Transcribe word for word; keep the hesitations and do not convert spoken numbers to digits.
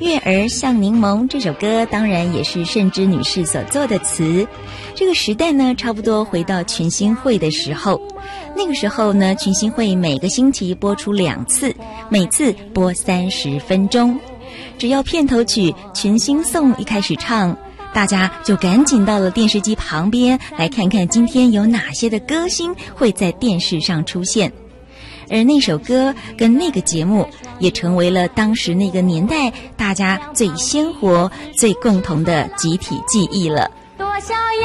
月儿像柠檬这首歌当然也是盛之女士所作的词。这个时代呢，差不多回到群星会的时候。那个时候呢，群星会每个星期播出两次，每次播三十分钟。只要片头曲《群星颂》一开始唱，大家就赶紧到了电视机旁边来看看今天有哪些的歌星会在电视上出现。而那首歌跟那个节目也成为了当时那个年代大家最鲜活、最共同的集体记忆了。多逍遥